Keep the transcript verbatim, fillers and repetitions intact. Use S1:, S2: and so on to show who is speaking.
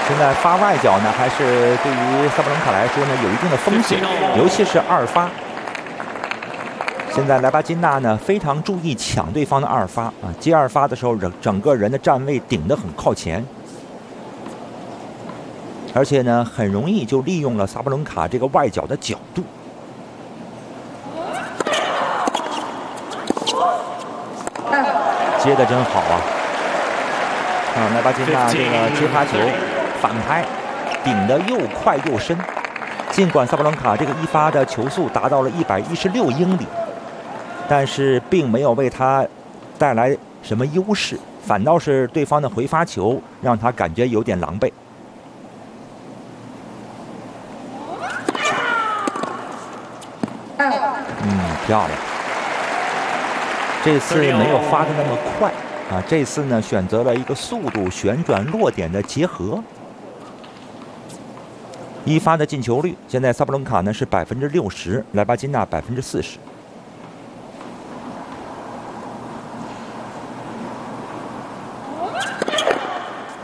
S1: 现在发外角呢，还是对于萨布伦卡来说呢有一定的风险，尤其是二发。现在莱巴金纳呢非常注意抢对方的二发啊，接二发的时候，整整个人的站位顶得很靠前，而且呢很容易就利用了萨布伦卡这个外角的角度。接的真好啊！啊，莱巴金纳这个接发球反拍，顶得又快又深。尽管萨布伦卡这个一发的球速达到了一百一十六英里，但是并没有为他带来什么优势，反倒是对方的回发球让他感觉有点狼狈。嗯，漂亮。这次没有发的那么快啊，这次呢选择了一个速度、旋转、落点的结合。一发的进球率，现在萨布伦卡呢是百分之六十，莱巴金纳百分之四十。